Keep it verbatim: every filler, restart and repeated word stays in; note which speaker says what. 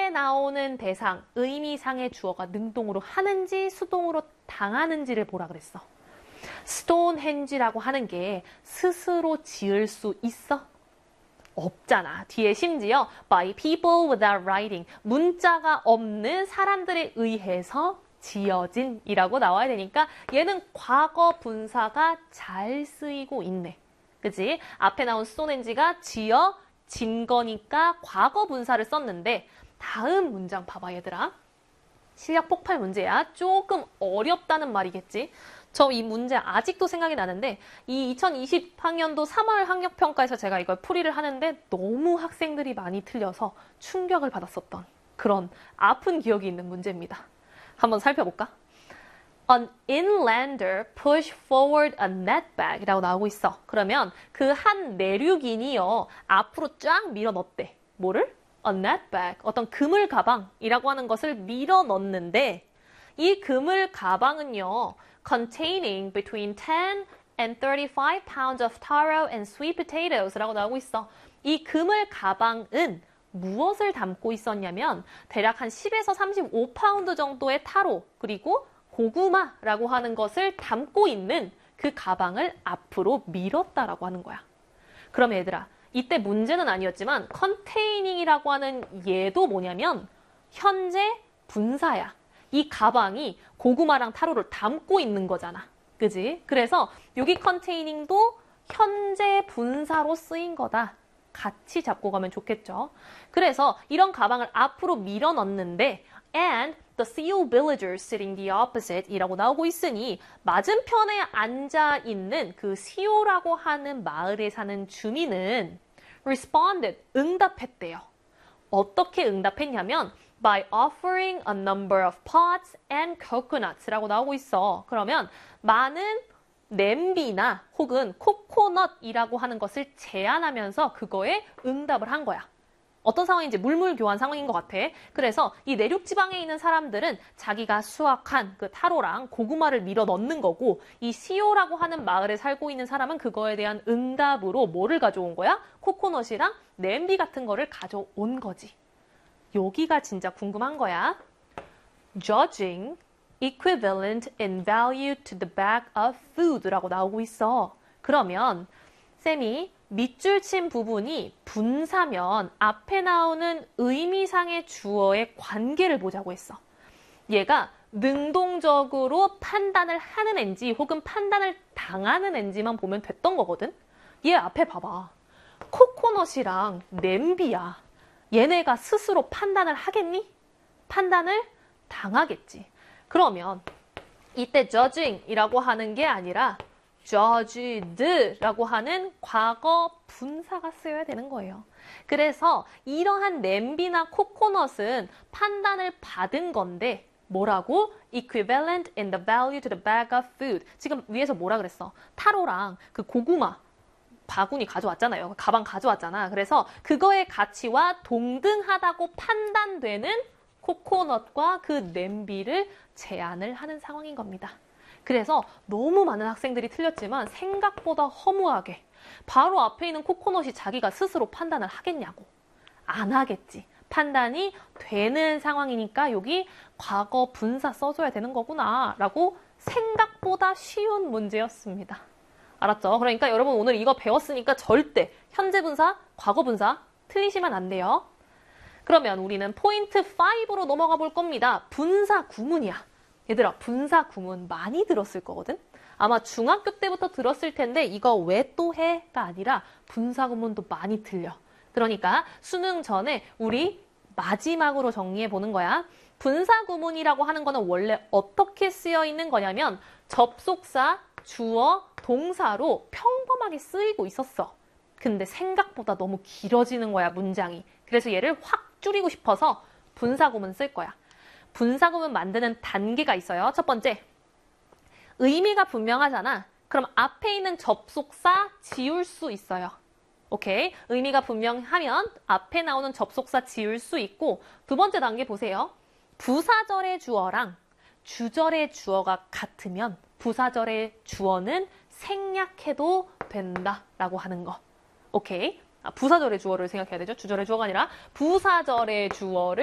Speaker 1: 앞에 나오는 대상, 의미상의 주어가 능동으로 하는지 수동으로 당하는지를 보라 그랬어. 스톤헨지라고 하는 게 스스로 지을 수 있어? 없잖아. 뒤에 심지어 by people without writing, 문자가 없는 사람들에 의해서 지어진 이라고 나와야 되니까 얘는 과거 분사가 잘 쓰이고 있네. 그치? 앞에 나온 스톤헨지가 지어진 거니까 과거 분사를 썼는데 다음 문장 봐봐 얘들아. 실력 폭발 문제야. 조금 어렵다는 말이겠지. 저 이 문제 아직도 생각이 나는데 이 이천이십 학년도 삼월 학력평가에서 제가 이걸 풀이를 하는데 너무 학생들이 많이 틀려서 충격을 받았었던 그런 아픈 기억이 있는 문제입니다. 한번 살펴볼까? An inlander pushed forward a net bag 라고 나오고 있어. 그러면 그 한 내륙인이요. 앞으로 쫙 밀어 넣었대. 뭐를? A net bag. 어떤 그물 가방이라고 하는 것을 밀어 넣는데 이 그물 가방은요. containing between ten and thirty-five pounds of taro and sweet potatoes 라고 나오고 있어. 이 그물 가방은 무엇을 담고 있었냐면 대략 한 십에서 삼십오 파운드 정도의 타로 그리고 고구마라고 하는 것을 담고 있는 그 가방을 앞으로 밀었다라고 하는 거야. 그럼 얘들아, 이때 문제는 아니었지만 containing-이라고 하는 얘도 뭐냐면 현재 분사야. 이 가방이 고구마랑 타로를 담고 있는 거잖아. 그지? 그래서 여기 containing-도 현재 분사로 쓰인 거다. 같이 잡고 가면 좋겠죠. 그래서 이런 가방을 앞으로 밀어 넣는데 and the Seal villagers sitting the opposite 이라고 나오고 있으니 맞은편에 앉아 있는 그 시오라고 하는 마을에 사는 주민은 responded, 응답했대요. 어떻게 응답했냐면 by offering a number of pots and coconuts 라고 나오고 있어. 그러면 많은 냄비나 혹은 코코넛이라고 하는 것을 제안하면서 그거에 응답을 한 거야. 어떤 상황인지 물물교환 상황인 것 같아. 그래서 이 내륙지방에 있는 사람들은 자기가 수확한 그 타로랑 고구마를 밀어 넣는 거고 이 시오라고 하는 마을에 살고 있는 사람은 그거에 대한 응답으로 뭐를 가져온 거야? 코코넛이랑 냄비 같은 거를 가져온 거지. 여기가 진짜 궁금한 거야. Judging equivalent in value to the bag of food라고 나오고 있어. 그러면 쌤이 밑줄 친 부분이 분사면 앞에 나오는 의미상의 주어의 관계를 보자고 했어. 얘가 능동적으로 판단을 하는 앤지 혹은 판단을 당하는 앤지만 보면 됐던 거거든. 얘 앞에 봐봐. 코코넛이랑 냄비야. 얘네가 스스로 판단을 하겠니? 판단을 당하겠지. 그러면 이때 judging이라고 하는 게 아니라 judged라고 하는 과거 분사가 쓰여야 되는 거예요. 그래서 이러한 냄비나 코코넛은 판단을 받은 건데 뭐라고? equivalent in the value to the bag of food. 지금 위에서 뭐라 그랬어? 타로랑 그 고구마 바구니 가져왔잖아요. 가방 가져왔잖아. 그래서 그거의 가치와 동등하다고 판단되는 코코넛과 그 냄비를 제안을 하는 상황인 겁니다. 그래서 너무 많은 학생들이 틀렸지만 생각보다 허무하게 바로 앞에 있는 코코넛이 자기가 스스로 판단을 하겠냐고. 안 하겠지. 판단이 되는 상황이니까 여기 과거 분사 써줘야 되는 거구나 라고 생각보다 쉬운 문제였습니다. 알았죠? 그러니까 여러분 오늘 이거 배웠으니까 절대 현재 분사, 과거 분사 틀리시면 안 돼요. 그러면 우리는 포인트 오로 넘어가 볼 겁니다. 분사 구문이야. 얘들아, 분사 구문 많이 들었을 거거든? 아마 중학교 때부터 들었을 텐데 이거 왜 또 해?가 아니라 분사 구문도 많이 들려. 그러니까 수능 전에 우리 마지막으로 정리해 보는 거야. 분사 구문이라고 하는 거는 원래 어떻게 쓰여 있는 거냐면 접속사, 주어, 동사로 평범하게 쓰이고 있었어. 근데 생각보다 너무 길어지는 거야, 문장이. 그래서 얘를 확 줄이고 싶어서 분사 구문 쓸 거야. 분사 구문 만드는 단계가 있어요. 첫 번째, 의미가 분명하잖아. 그럼 앞에 있는 접속사 지울 수 있어요. 오케이? 의미가 분명하면 앞에 나오는 접속사 지울 수 있고, 두 번째 단계 보세요. 부사절의 주어랑 주절의 주어가 같으면 부사절의 주어는 생략해도 된다라고 하는 거. 오케이? 아, 부사절의 주어를 생각해야 되죠. 주절의 주어가 아니라 부사절의 주어를